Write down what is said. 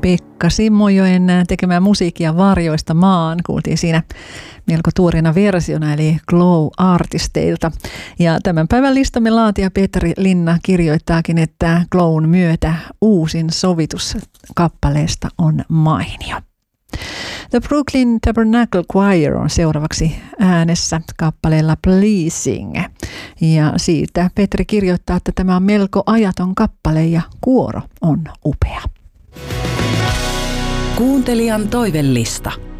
Pekka Simojoen tekemää musiikkia Varjoista maan. Kuultiin siinä melko tuorina versiona eli Glow-artisteilta. Ja tämän päivän listamme laatija Petri Linna kirjoittaakin, että Glown myötä uusin sovitus kappaleesta on mainio. The Brooklyn Tabernacle Choir on seuraavaksi äänessä kappaleella Pleasing. Ja siitä Petri kirjoittaa, että tämä on melko ajaton kappale ja kuoro on upea. Kuuntelijan toivellista.